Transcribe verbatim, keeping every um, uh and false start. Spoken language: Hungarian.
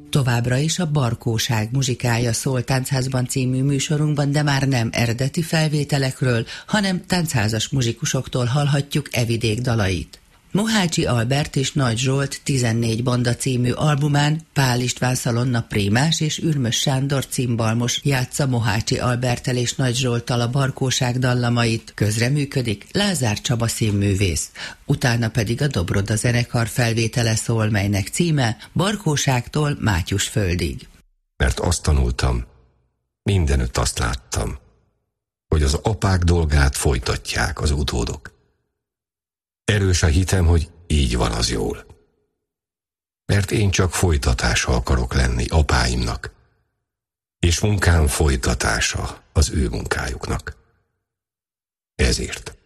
Továbbra is a Barkóság muzsikája szól Táncházban című műsorunkban, de már nem eredeti felvételekről, hanem táncházas muzsikusoktól hallhatjuk e vidék dalait. Mohácsi Albert és Nagy Zsolt tizennégy banda című albumán Pál István Szalonna prémás és Ürmös Sándor cimbalmos játsza Mohácsi Alberttel és Nagy Zsolttal a Barkóság dallamait, közreműködik Lázár Csaba színművész. Utána pedig a Dobroda zenekar felvétele szól, melynek címe Barkóságtól Mátyusföldig. Mert azt tanultam, mindenütt azt láttam, hogy az apák dolgát folytatják az utódok. Erős a hitem, hogy így van az jól. Mert én csak folytatása akarok lenni apáimnak, és munkám folytatása az ő munkájuknak. Ezért.